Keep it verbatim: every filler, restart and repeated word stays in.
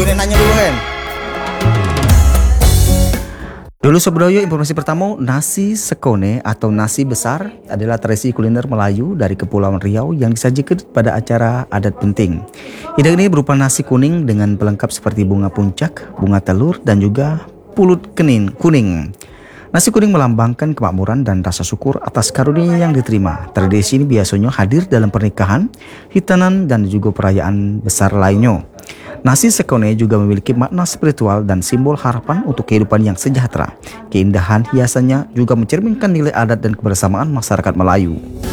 nih nanya dulu kan. Dulu Sob Doyo, informasi pertama, nasi sekone atau nasi besar adalah tradisi kuliner Melayu dari Kepulauan Riau yang disajikan pada acara adat penting. Hidangan ini berupa nasi kuning dengan pelengkap seperti bunga puncak, bunga telur, dan juga pulut kening kuning. Nasi kuning melambangkan kemakmuran dan rasa syukur atas karunia yang diterima. Tradisi ini biasanya hadir dalam pernikahan, hitanan, dan juga perayaan besar lainnya. Nasi sekone juga memiliki makna spiritual dan simbol harapan untuk kehidupan yang sejahtera. Keindahan hiasannya juga mencerminkan nilai adat dan kebersamaan masyarakat Melayu.